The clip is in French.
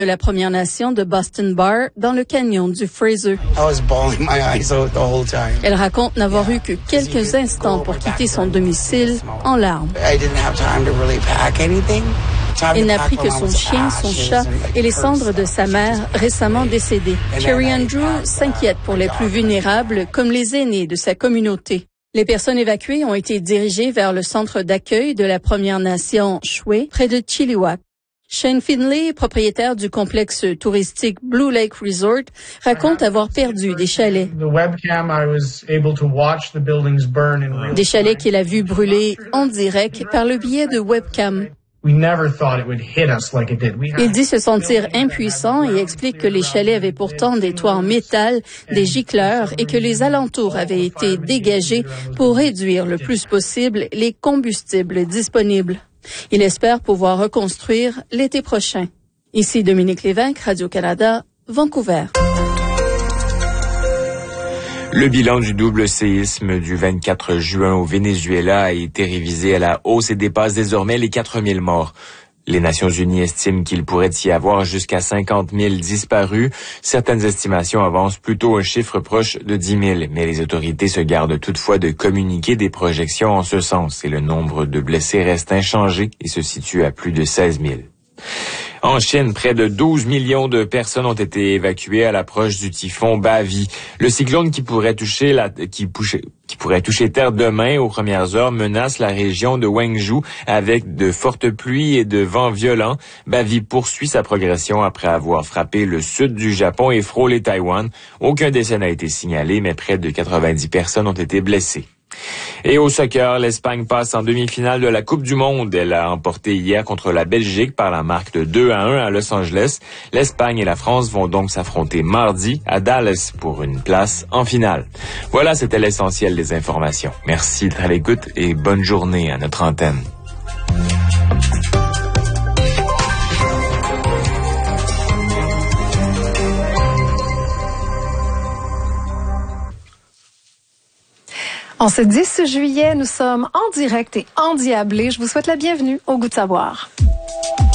de la Première Nation de Boston Bar dans le canyon du Fraser. Elle raconte n'avoir eu que quelques instants pour quitter son domicile en larmes. Elle n'a pris que son chien, son chat et les cendres de sa mère récemment décédée. Carrie Andrew s'inquiète pour les plus vulnérables comme les aînés de sa communauté. Les personnes évacuées ont été dirigées vers le centre d'accueil de la Première Nation Shwe près de Chilliwack. Shane Finlay, propriétaire du complexe touristique Blue Lake Resort, raconte avoir perdu des chalets. Des chalets qu'il a vus brûler en direct par le biais de webcam. Il dit se sentir impuissant et explique que les chalets avaient pourtant des toits en métal, des gicleurs et que les alentours avaient été dégagés pour réduire le plus possible les combustibles disponibles. Il espère pouvoir reconstruire l'été prochain. Ici Dominique Lévesque, Radio-Canada, Vancouver. Le bilan du double séisme du 24 juin au Venezuela a été révisé à la hausse et dépasse désormais les 4000 morts. Les Nations unies estiment qu'il pourrait y avoir jusqu'à 50 000 disparus. Certaines estimations avancent plutôt un chiffre proche de 10 000, mais les autorités se gardent toutefois de communiquer des projections en ce sens et le nombre de blessés reste inchangé et se situe à plus de 16 000. En Chine, près de 12 millions de personnes ont été évacuées à l'approche du typhon Bavi. Le cyclone qui pourrait toucher terre demain aux premières heures menace la région de Wenzhou avec de fortes pluies et de vents violents. Bavi poursuit sa progression après avoir frappé le sud du Japon et frôlé Taïwan. Aucun décès n'a été signalé, mais près de 90 personnes ont été blessées. Et au soccer, l'Espagne passe en demi-finale de la Coupe du Monde. Elle a emporté hier contre la Belgique par la marque de 2-1 à Los Angeles. L'Espagne et la France vont donc s'affronter mardi à Dallas pour une place en finale. Voilà, c'était l'essentiel des informations. Merci d'être à l'écoute et bonne journée à notre antenne. En ce 10 juillet, nous sommes en direct et endiablés. Je vous souhaite la bienvenue au Goût de savoir.